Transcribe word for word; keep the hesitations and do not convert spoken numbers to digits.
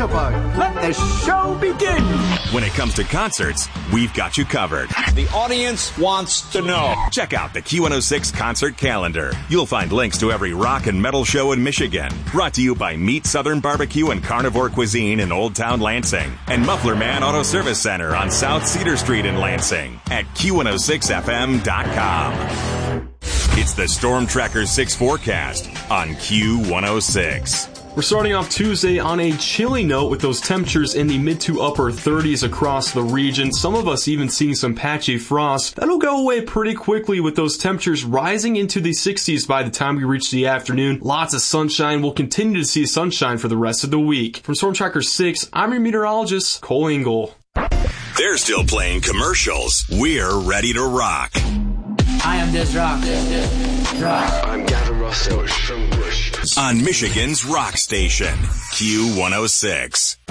Jitterbug. Let the show begin. When it comes to concerts, we've got you covered. The audience wants to know. Check out the Q one oh six concert calendar. You'll find links to every rock and metal show in Michigan. Brought to you by Meat Southern Barbecue and Carnivore Cuisine in Old Town Lansing. And Muffler Man Auto Service Center on South Cedar Street in Lansing at Q one oh six F M dot com. It's the Storm Tracker six forecast on Q one oh six. We're starting off Tuesday on a chilly note with those temperatures in the mid to upper thirties across the region. Some of us even seeing some patchy frost. That'll go away pretty quickly with those temperatures rising into the sixties by the time we reach the afternoon. Lots of sunshine. We'll continue to see sunshine for the rest of the week. From Storm Tracker six, I'm your meteorologist, Cole Engel. They're still playing commercials. We're ready to rock. I am this rock. This, this, rock. I'm Gavin Rossdale at Shumbush. On Michigan's rock station, Q one oh six.